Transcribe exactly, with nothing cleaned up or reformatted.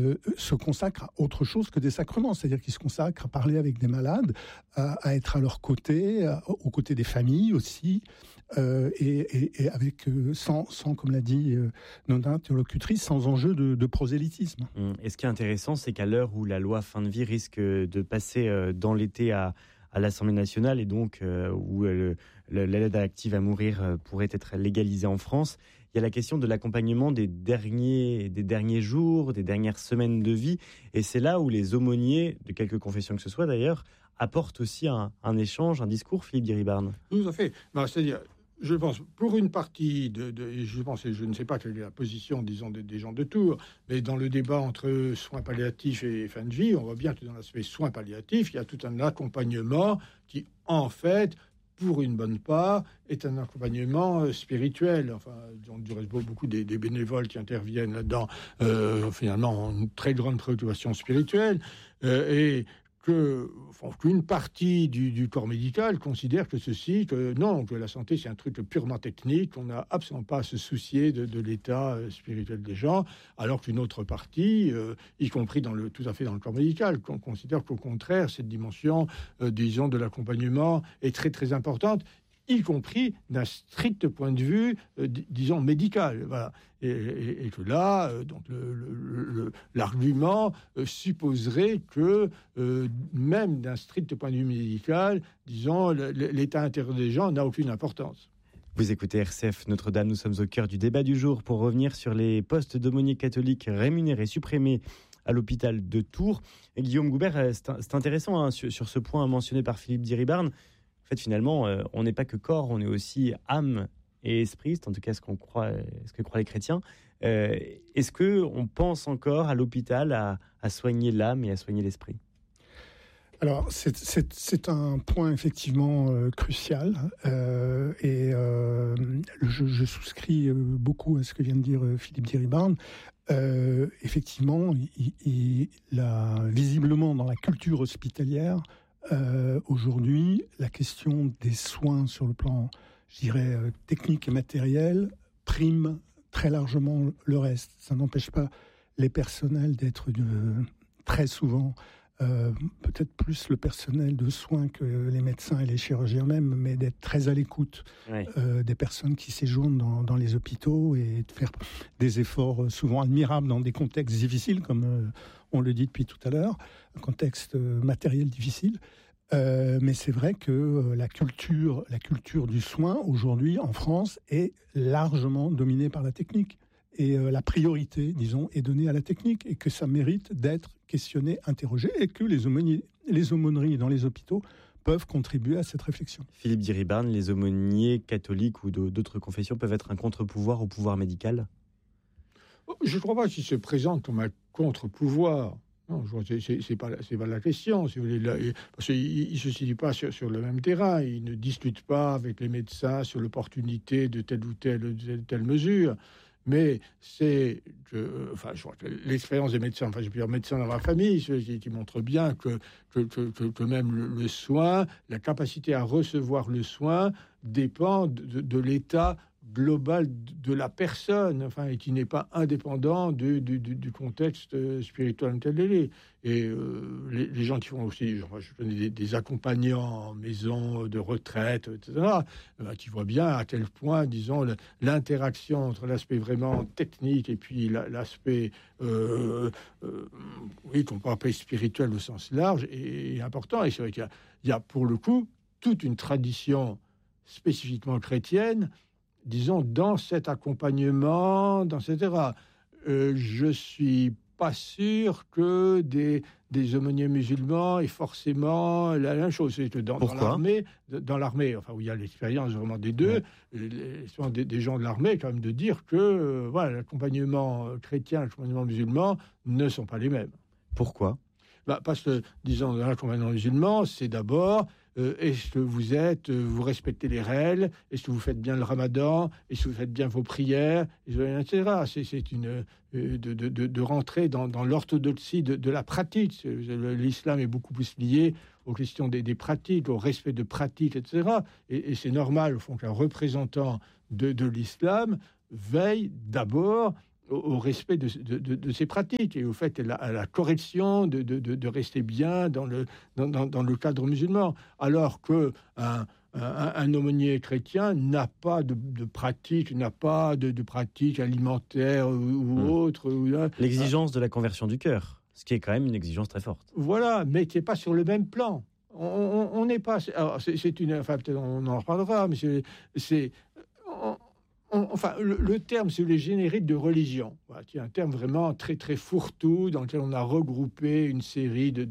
euh, se consacre à autre chose que des sacrements, c'est-à-dire qu'il se consacre à parler avec des malades, à, à être à leur côté, à, aux côtés des familles aussi, euh, et, et, et avec euh, sans, sans, comme l'a dit euh, notre interlocutrice, sans enjeu de, de prosélytisme. Et ce qui est intéressant, c'est qu'à l'heure où la loi fin de vie risque de passer euh, dans l'été à à l'Assemblée nationale et donc euh, où euh, le, l'aide active à mourir euh, pourrait être légalisée en France, il y a la question de l'accompagnement des derniers, des derniers jours, des dernières semaines de vie. Et c'est là où les aumôniers, de quelque confession que ce soit d'ailleurs, apportent aussi un, un échange, un discours, Philippe Diribarne. Tout à fait. Ben, c'est-à-dire, je pense, pour une partie, de, de, je pense, je ne sais pas quelle est la position, disons, des, des gens de Tours, mais dans le débat entre soins palliatifs et fin de vie, on voit bien que dans l'aspect soins palliatifs, il y a tout un accompagnement qui, en fait, pour une bonne part, est un accompagnement spirituel. Enfin, du reste, beaucoup des, des bénévoles qui interviennent là-dedans, euh, finalement, ont une très grande préoccupation spirituelle, euh, et que, enfin, qu'une partie du, du corps médical considère que ceci, que non, que la santé c'est un truc purement technique, qu'on n'a absolument pas à se soucier de, de l'état spirituel des gens, alors qu'une autre partie, euh, y compris dans le, tout à fait dans le corps médical, qu'on considère qu'au contraire, cette dimension, euh, disons, de l'accompagnement est très très importante, y compris d'un strict point de vue, euh, d- disons, médical. Voilà. Et, et, et que là, euh, donc le, le, le, l'argument euh, supposerait que, euh, même d'un strict point de vue médical, disons, le, l'état intérieur des gens n'a aucune importance. Vous écoutez R C F Notre-Dame, nous sommes au cœur du débat du jour pour revenir sur les postes d'aumôniers catholiques rémunérés, supprimés à l'hôpital de Tours. Et Guillaume Goubert, c'est, c'est intéressant hein, sur, sur ce point mentionné par Philippe Diribarne. En fait, finalement, euh, on n'est pas que corps, on est aussi âme et esprit, c'est en tout cas ce qu'on croit, ce que croient les chrétiens. Euh, est-ce que on pense encore à l'hôpital à, à soigner l'âme et à soigner l'esprit ? Alors, c'est, c'est, c'est un point effectivement euh, crucial euh, et euh, je, je souscris beaucoup à ce que vient de dire Philippe Diribarne. Euh, effectivement, il, il, la, visiblement dans la culture hospitalière, Euh, aujourd'hui, la question des soins sur le plan, je dirais, euh, technique et matériel prime très largement le reste. Ça n'empêche pas les personnels d'être euh, très souvent, euh, peut-être plus le personnel de soins que les médecins et les chirurgiens même, mais d'être très à l'écoute ouais. euh, des personnes qui séjournent dans, dans les hôpitaux et de faire des efforts souvent admirables dans des contextes difficiles, comme euh, on le dit depuis tout à l'heure, un contexte euh, matériel difficile. Euh, mais c'est vrai que euh, la culture, la culture du soin aujourd'hui en France est largement dominée par la technique. Et euh, la priorité, disons, est donnée à la technique et que ça mérite d'être questionné, interrogé et que les aumôniers, les aumôneries dans les hôpitaux peuvent contribuer à cette réflexion. Philippe Diribarne, les aumôniers catholiques ou d'autres confessions peuvent être un contre-pouvoir au pouvoir médical ? Je ne crois pas qu'ils se présentent comme un contre-pouvoir. Non, je crois que c'est, c'est, pas, c'est pas la question, si vous voulez. Là, parce qu'ils ne se situent pas sur, sur le même terrain. Ils ne discutent pas avec les médecins sur l'opportunité de telle ou telle, telle, telle mesure. Mais c'est, que, enfin, je crois que l'expérience des médecins, enfin, j'ai plusieurs médecins dans ma famille qui, qui montrent bien que, que, que, que même le, le soin, la capacité à recevoir le soin dépend de, de l'état global de la personne, enfin, et qui n'est pas indépendant du, du, du contexte spirituel tel qu'il est. Et euh, les, les gens qui font aussi, genre, je connais des, des accompagnants en maison de retraite, et cetera, euh, qui voient bien à quel point, disons, le, l'interaction entre l'aspect vraiment technique et puis la, l'aspect, euh, euh, oui, qu'on peut appeler spirituel au sens large, est, est important. Et c'est vrai qu'il y a, il y a pour le coup toute une tradition spécifiquement chrétienne, disons, dans cet accompagnement, dans et cetera. Euh, je suis pas sûr que des, des aumôniers musulmans aient forcément la même chose. C'est que dans, dans l'armée, dans l'armée, enfin, où il y a l'expérience vraiment des deux, ouais. les, souvent des, des gens de l'armée, quand même, de dire que euh, voilà, l'accompagnement chrétien et l'accompagnement musulman ne sont pas les mêmes. Pourquoi ? Bah, parce que, disons, dans l'accompagnement musulman, c'est d'abord, euh, est-ce que vous êtes, euh, vous respectez les règles, est-ce que vous faites bien le ramadan, est-ce que vous faites bien vos prières, et cetera. C'est, c'est une, euh, de, de, de, de rentrer dans, dans l'orthodoxie de, de la pratique. L'islam est beaucoup plus lié aux questions des, des pratiques, au respect de pratiques, et cetera. Et, et c'est normal, au fond, qu'un représentant de, de l'islam veille d'abord au, au respect de, de, de, de ses pratiques et au fait à la, à la correction de, de, de, de rester bien dans le, dans, dans, dans le cadre musulman, alors que un, un, un aumônier chrétien n'a pas de, de pratique, n'a pas de, de pratique alimentaire ou, ou mmh. autre. Ou, L'exigence de la conversion du cœur, ce qui est quand même une exigence très forte. Voilà, mais qui n'est pas sur le même plan. On n'est pas. Alors c'est, c'est une. Enfin, peut-être on en reparlera, mais c'est. c'est on, on, enfin, le, le terme, c'est les génériques de religion. Voilà, qui est un terme vraiment très très fourre-tout dans lequel on a regroupé une série de